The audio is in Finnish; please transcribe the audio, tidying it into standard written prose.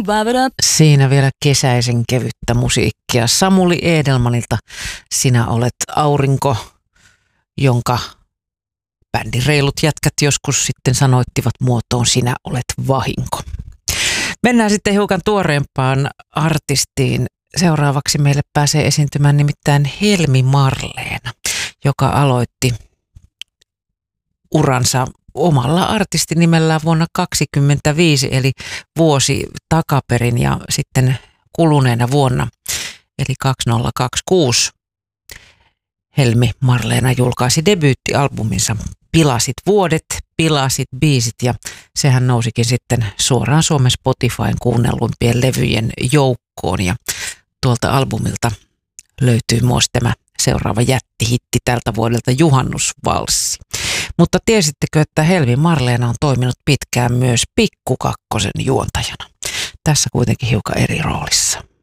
Siinä vielä kesäisen kevyttä musiikkia Samuli Edelmanilta. Sinä olet aurinko, jonka bändin reilut jätkät joskus sitten sanoittivat muotoon Sinä olet vahinko. Mennään sitten hiukan tuoreempaan artistiin. Seuraavaksi meille pääsee esiintymään nimittäin Helmi Marleena, joka aloitti uransa omalla artistinimellään vuonna 1925, eli vuosi takaperin, ja sitten kuluneena vuonna, eli 2026, Helmi Marleena julkaisi debyyttialbuminsa Pilasit vuodet, pilasit biisit, ja sehän nousikin sitten suoraan Suomen Spotifyn kuunnelluimpien levyjen joukkoon, ja tuolta albumilta löytyy myös tämä seuraava jättihitti tältä vuodelta, Juhannusvalssi. Mutta tiesittekö, että Helmi Marleena on toiminut pitkään myös Pikku Kakkosen juontajana? Tässä kuitenkin hiukan eri roolissa.